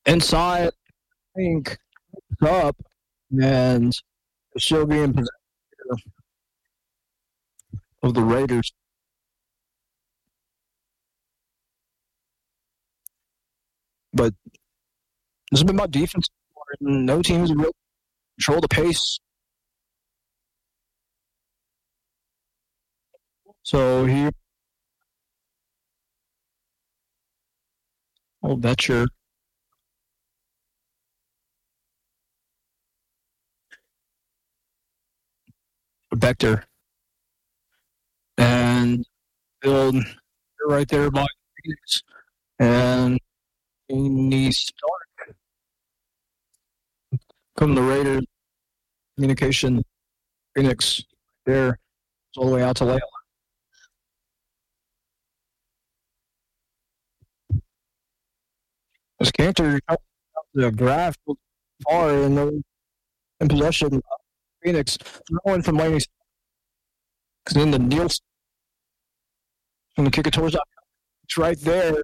inside, I think, up, and still be in possession of the Raiders. But this has been my defense. No team has really controlled the pace. So here, I'll bet you. Vector. And build right there by Phoenix. And he's Stark. Come the Raiders. Communication. Phoenix. There. It's all the way out to Layla. This Cantor the graph far in possession of Phoenix. Throwing from Laney. Because then the Nielsen from the kick it towards that. It's right there.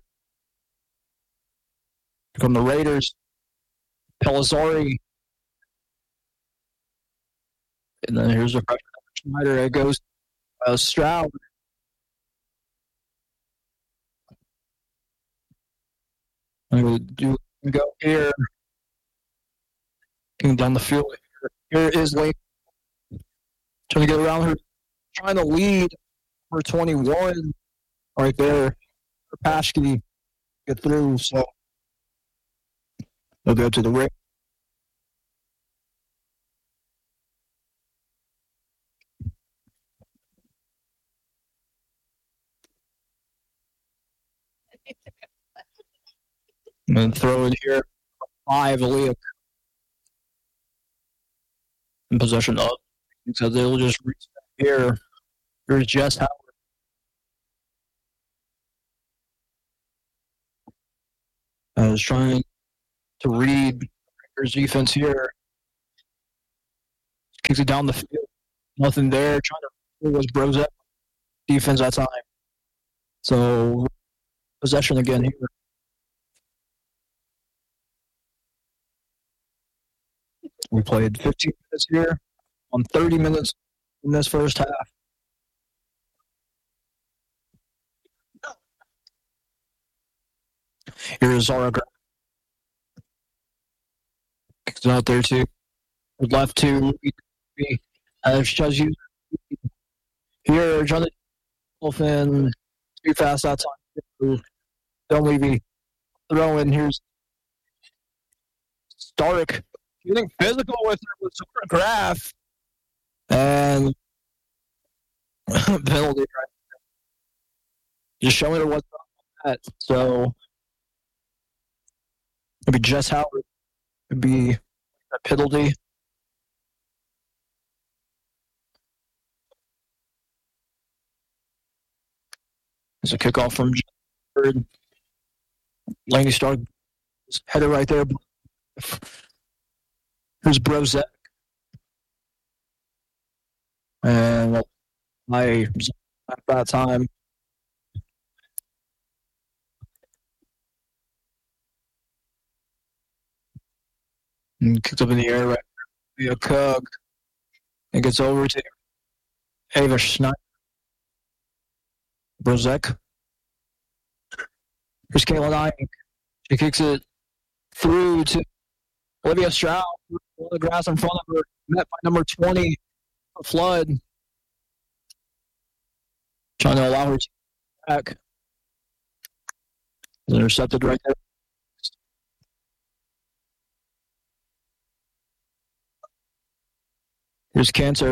From the Raiders. Pellizzari. And then here's a freshman. Schneider. It goes Stroud. I'm going to go here. Getting down the field. Here is Lane. Trying to get around her. Trying to lead for 21 right there. Paschke get through. So they'll go to the ring. And then throw it here. 5, Aaliyah. In possession of. So they'll just reach here. Here's Jess Howard. I was trying to read Rangers defense here. Kicks it down the field. Nothing there. Trying to was Brozette defense that time. So possession again here. We played 15 minutes here on 30 minutes in this first half. Here's Zara. Kicks it out there too. Left to shows you here. Jonathan Dolphin too fast that time. Don't leave me. Throw in. Here's Stark getting physical with her with Zara Graf. And penalty right there. Just showing her what's on that. So it'd be Jess Howard. It'd be a penalty. There's a kickoff from Jefford. Laney Stark headed right there. Here's Brozek. And at that time. And kicked up in the air right there. Cook. It gets over to Ava Schneider. Brozek. Here's Kayla Dyke. She kicks it through to Olivia Stroud. On the grass in front of her. Met by number 20, Flood. Trying to allow her to back. Intercepted right there. Here's Cancer.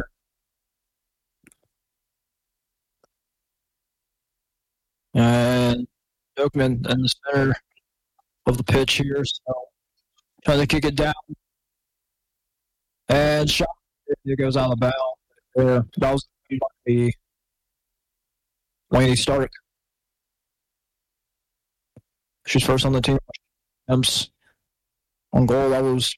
And Oakman in the center of the pitch here. So trying to kick it down. And shot. It goes out of bounds. That was the Laney Stark. She's first on the team. On goal, that was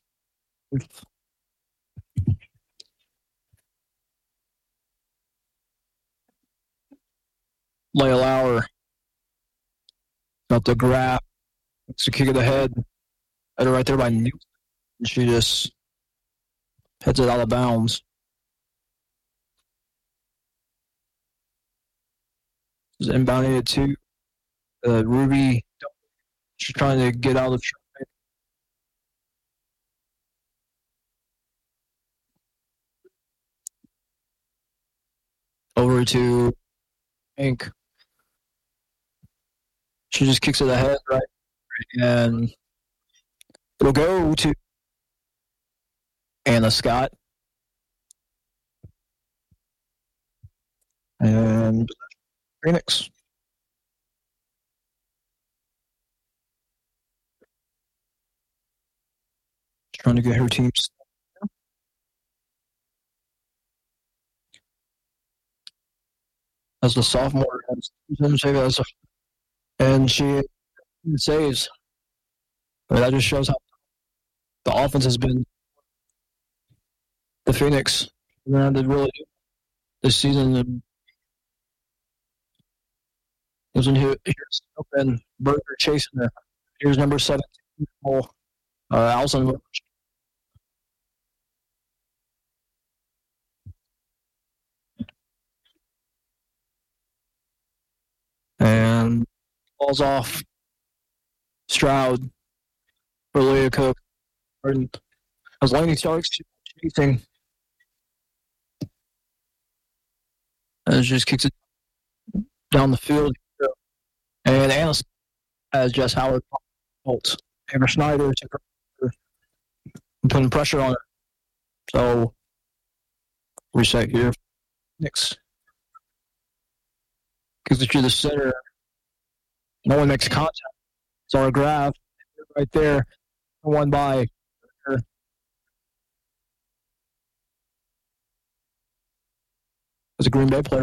Leia Lauer. Got the grab. It's a kick of the head. Header right there by Newton. She just heads it out of bounds. Just inbounding it to Ruby. She's trying to get out of traffic. Over to Hank. She just kicks it ahead, right? And it'll go to Anna Scott. And Phoenix. Trying to get her team. As the sophomore, and she saves. But that just shows how the offense has been. The Phoenix did really this season. Wasn't here's open Berger chasing her. Here's number 17, Allison. And falls off Stroud for Leah Cook. As Laney starts chasing. And just kicks it down the field. And Anna has Jess Howard Holtz. Amber Snyder took her, putting pressure on her. So reset here. Next. Gives it to the center. No one makes contact. It's our grab right there. One by her. As a Green Bay player.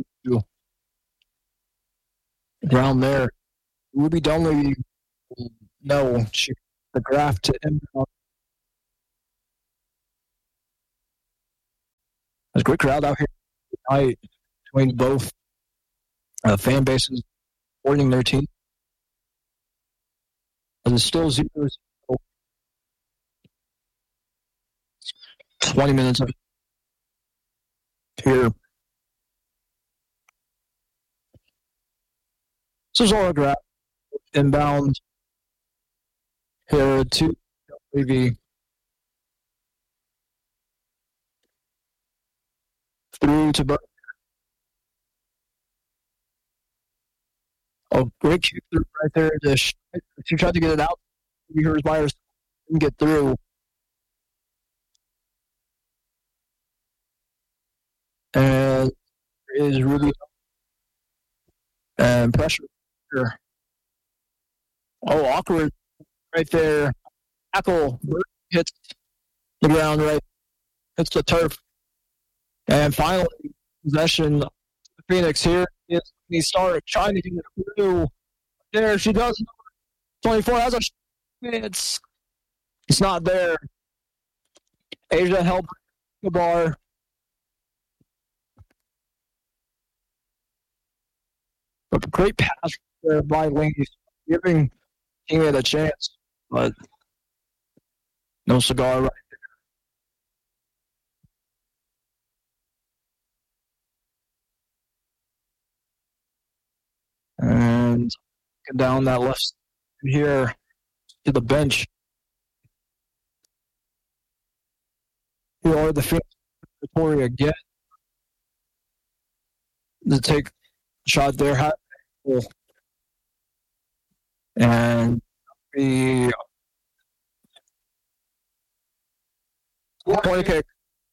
Ground there. Ruby Dunley, no, the graph to inbound. There's a great crowd out here tonight between both fan bases supporting their team. And it's still 0-0. 20 minutes of here. This is autograph inbound here to Levy through to Burke. Oh, great kick through right there. She tried to get it out. Here's Myers didn't get through. And is Ruby and pressure. Oh, awkward right there. Tackle hits the ground right. Hits the turf. And finally, possession of Phoenix here. He started trying to get it through. There she does. 24 has a chance. It's not there. Asia helped the bar. But great pass there by Laney, giving teammate a chance, but no cigar right there. And down that left here to the bench. Here are the Phoenix Victoria again to take a shot there. And the corner kick.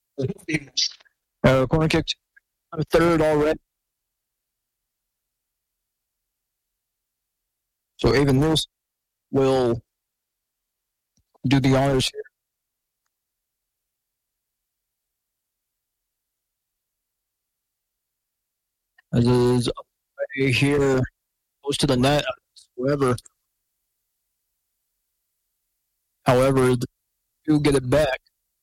Corner kick to third already. So Ava Nielsen will do the honors here. As is here, goes to the net, whoever. However, do get it back.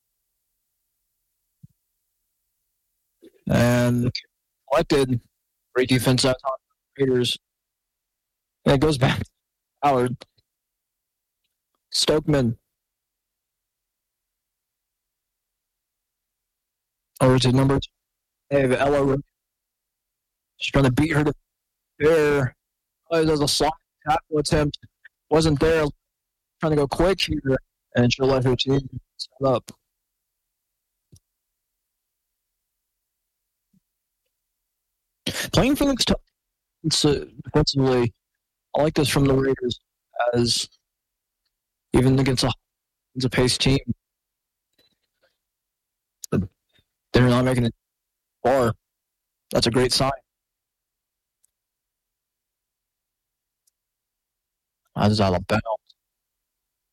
And collected. Great defense out on the Raiders. And it goes back to Howard. Stokeman. Or is it number 2? They have Ella. She's trying to beat her to there. Oh, there's a slide tackle attempt. Wasn't there. Trying to go quick here. And she'll let her team set up. Playing Phoenix defensively, I like this from the Raiders, as even against a pace team, they're not making it far. That's a great sign. That's out of bounds.